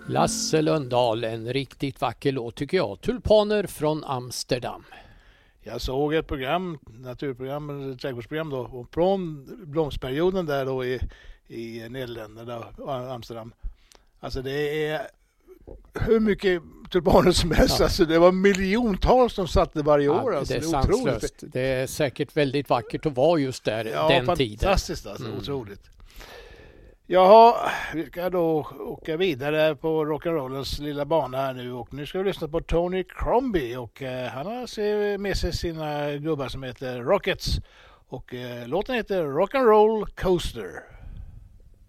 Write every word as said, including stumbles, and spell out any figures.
Lasse Lundahl, en riktigt vacker låt tycker jag. Tulpaner från Amsterdam. Jag såg ett program, naturprogram, trädgårdsprogram då, och från blomsterperioden där då i, i Nederländerna, Amsterdam. Alltså det är hur mycket tulpaner som helst, ja. Alltså det var miljontals som satte varje år. Ja, alltså, det är det är sanslöst. Det är säkert väldigt vackert att vara just där ja, den tiden. Ja, fantastiskt alltså, mm. Otroligt. Jaha, vi ska då åka vidare på rock'n'rollens lilla bana här nu och nu ska vi lyssna på Tony Crombie och eh, han har med sig sina gubbar som heter Rockets och eh, låten heter Rock'n'Roll Coaster.